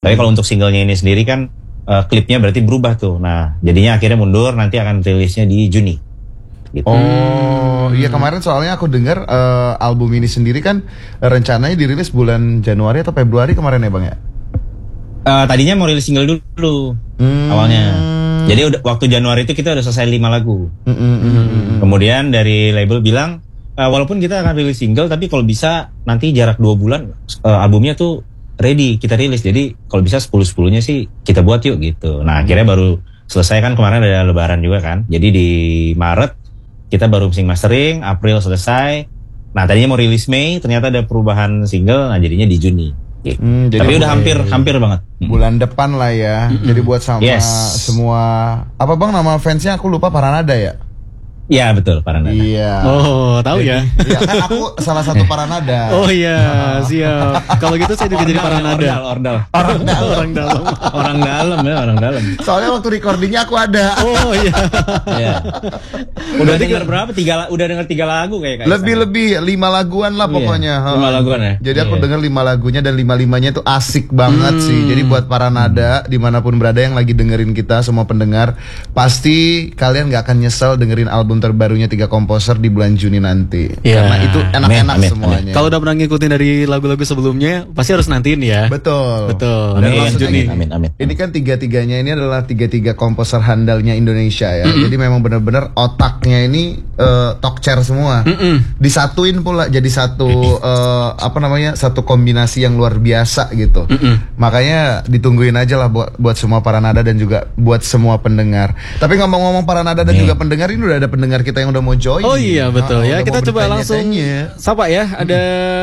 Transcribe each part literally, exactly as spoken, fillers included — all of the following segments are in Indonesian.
Tapi kalau untuk singlenya ini sendiri kan uh, klipnya berarti berubah tuh. Nah, jadinya akhirnya mundur, nanti akan rilisnya di Juni. Gitu. Oh, iya kemarin soalnya aku dengar uh, album ini sendiri kan uh, rencananya dirilis bulan Januari atau Februari kemarin ya Bang ya? Uh, tadinya mau rilis single dulu hmm. awalnya. Jadi udah, waktu Januari itu kita udah selesai lima lagu. Mm, mm, mm, mm. Kemudian dari label bilang, uh, walaupun kita akan rilis single, tapi kalau bisa nanti jarak dua bulan uh, albumnya tuh ready kita rilis. Jadi kalau bisa sepuluh sepuluhnya sih kita buat yuk gitu. Nah akhirnya baru selesai kan kemarin ada Lebaran juga kan. Jadi di Maret kita baru mixing mastering, April selesai. Nah tadinya mau rilis Mei, ternyata ada perubahan single, nah jadinya di Juni. Gitu. Hmm, tapi udah hampir hampir banget. Bulan depan lah ya. Mm-hmm. Jadi buat sama yes. semua apa Bang nama fansnya aku lupa Paranada ya? Iya betul Paranada. Iya. Oh tahu ya? Iya kan aku salah satu Paranada. Oh iya siap. Kalau gitu saya juga jadi Paranada. Ordal, ordal. Orang dalam. Orang dalam. Orang dalam ya orang dalam. Soalnya waktu recordingnya aku ada. Oh iya. Iya. Udah dengar berapa? Tiga udah dengar tiga lagu kayak kayak. Lebih lebih lima laguan lah pokoknya. Iya, lima laguan ya. Jadi aku iya. dengar lima lagunya dan lima limanya itu asik banget hmm. sih. Jadi buat Paranada dimanapun berada yang lagi dengerin kita semua pendengar pasti kalian nggak akan nyesel dengerin album terbarunya Tiga Komposer di bulan Juni nanti. Yeah. Karena itu enak-enak amin, semuanya. Amin. Kalau udah pernah ngikutin dari lagu-lagu sebelumnya, pasti harus nantiin ya. Betul. Betul. Amin, dan Juni. Amin, amin. Ini kan tiga-tiganya ini adalah tiga-tiga komposer handalnya Indonesia ya. Mm-mm. Jadi memang benar-benar otaknya ini uh, talk chair semua. Mm-mm. Disatuin pula jadi satu uh, apa namanya? satu kombinasi yang luar biasa gitu. Mm-mm. Makanya ditungguin aja lah buat buat semua Paranada dan juga buat semua pendengar. Tapi ngomong-ngomong Paranada dan mm. juga pendengar, ini udah ada pendengar kita yang udah mau join. Oh iya betul nah, ya. Kita coba langsung sapa ya. Ada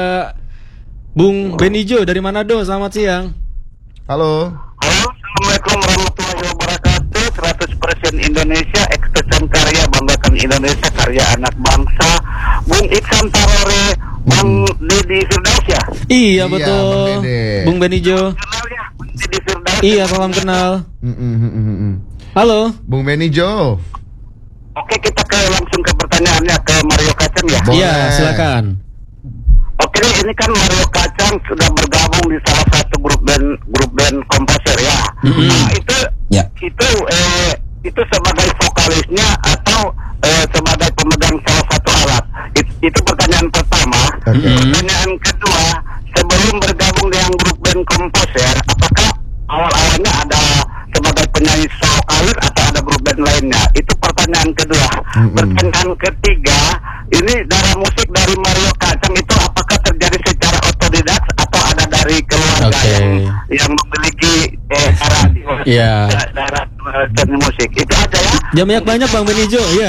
Bung Benijo dari Manado. Selamat siang. Halo. Halo, assalamualaikum warahmatullahi wabarakatuh. seratus persen Indonesia, ekspresi karya, banggakan Indonesia, karya anak bangsa. Bung Iksan Tarore, Bang Deddy Firdaus ya. Iya betul. Bang Bung Benijo. Kenal ya, Bung Deddy Firdaus. Iya salam kenal. Halo, Bung Benijo. Oke, kita ke langsung ke pertanyaannya ke Mario Kacang ya. Iya, silakan. Oke, ini kan Mario Kacang sudah bergabung di salah satu grup band grup band komposer ya. Mm-hmm. Nah, itu ya. itu eh itu sebagai vokalisnya atau eh, sebagai pemegang salah satu alat. It, itu pertanyaan pertama. Okay. Pertanyaan kedua, sebelum bergabung dengan grup band komposer, apakah awal-awalnya ada sebagai penyanyi vokalis atau ada grup band lainnya? Itu pertanyaan kedua. Mm-hmm. Pertanyaan ketiga, ini darah musik dari Mario Kacang itu apakah terjadi secara otodidak atau ada dari keluarga okay. yang yang memiliki eh, radio, yeah. darah seni musik? Itu aja ya. Jangan banyak-banyak Bang Benijo, ya.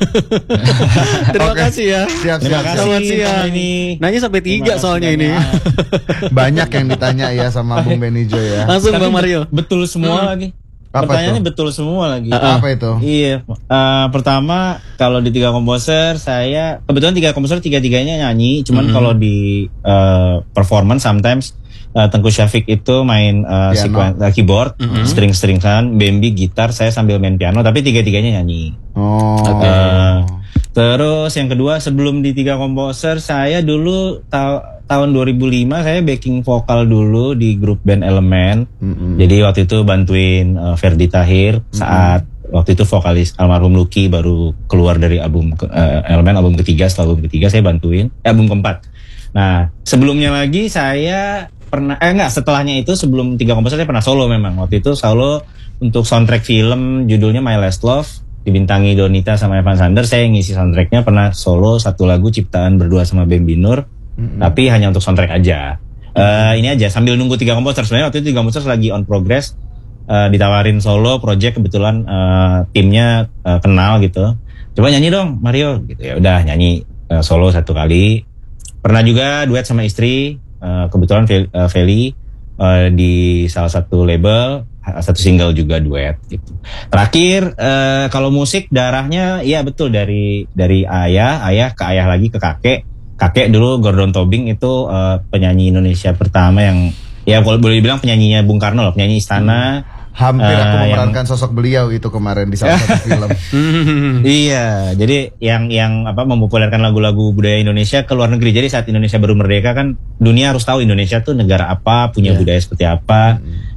Terima okay. kasih ya. Siap, Terima siap, kasih. Selamat siang. Ini. Nanya sampai tiga soalnya ini. Banyak yang ditanya ya sama Bung Benijo ya. Langsung Bang Mario. Betul semua hmm. lagi. Apa Pertanyaannya itu? betul semua lagi. Uh, apa itu? Iya. Uh, pertama kalau di Tiga Komposer saya kebetulan Tiga Komposer tiga-tiganya nyanyi. Cuman mm-hmm. kalau di uh, performance sometimes uh, Tengku Syafiq itu main uh, sequen- uh, keyboard, mm-hmm. string-stringan, Bambi gitar, saya sambil main piano. Tapi tiga-tiganya nyanyi. Oh. Uh, terus yang kedua sebelum di Tiga Komposer saya dulu tahu. Tahun dua ribu lima saya backing vokal dulu di grup band Elemen. Mm-hmm. Jadi waktu itu bantuin uh, Ferdi Tahir mm-hmm. saat waktu itu vokalis almarhum Lucky baru keluar dari album uh, Elemen album ketiga. Setelah album ketiga saya bantuin eh, album keempat. Nah sebelumnya lagi saya pernah eh enggak setelahnya itu sebelum Tiga Komposer saya pernah solo memang. Waktu itu solo untuk soundtrack film judulnya My Last Love dibintangi Donita sama Evan Sanders. Saya ngisi soundtracknya pernah solo satu lagu ciptaan berdua sama Bambi Nur. Mm-hmm. Tapi hanya untuk soundtrack aja. Uh, ini aja sambil nunggu Tiga Komposer. Sebenarnya waktu itu Tiga Komposer lagi on progress, uh, ditawarin solo project kebetulan uh, timnya uh, kenal gitu. Coba nyanyi dong Mario gitu ya. Udah nyanyi uh, solo satu kali. Pernah juga duet sama istri uh, kebetulan Fe- uh, Feli uh, di salah satu label, satu single juga duet gitu. Terakhir uh, kalau musik darahnya iya betul dari dari ayah, ayah ke ayah lagi ke kakek. Kakek dulu Gordon Tobing itu uh, penyanyi Indonesia pertama yang ya kalau boleh dibilang penyanyinya Bung Karno loh, penyanyi istana. Hampir uh, aku memerankan yang... sosok beliau itu kemarin di salah satu film. Iya, jadi yang yang apa mempopulerkan lagu-lagu budaya Indonesia ke luar negeri. Jadi saat Indonesia baru merdeka kan dunia harus tahu Indonesia tuh negara apa, punya yeah. budaya seperti apa. Hmm.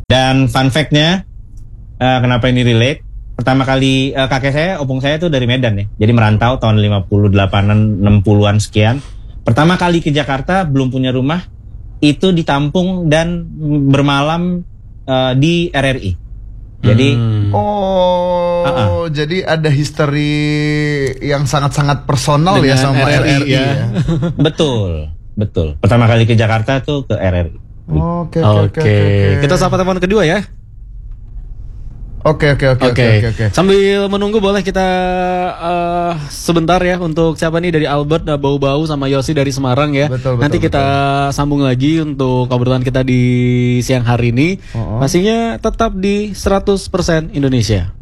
Dan fun fact-nya, uh, kenapa ini relate? Pertama kali uh, kakek saya, opung saya tuh dari Medan ya. Jadi merantau tahun lima puluh delapanan, enam puluhan sekian. Pertama kali ke Jakarta belum punya rumah, itu ditampung dan bermalam uh, di R R I. Jadi hmm. oh, uh-uh. jadi ada history yang sangat-sangat personal ya sama R R I, R R I ya. ya. Betul, betul. Pertama kali ke Jakarta tuh ke R R I. Oke, oke, oke. Kita sapa telepon kedua ya. Oke, oke, oke, oke, oke. Sambil menunggu boleh kita uh, sebentar ya untuk siapa nih dari Albert, Bau-Bau sama Yosi dari Semarang ya. Betul, betul, Nanti kita betul. sambung lagi untuk obrolan kita di siang hari ini. Uh-uh. Pastinya tetap di seratus persen Indonesia.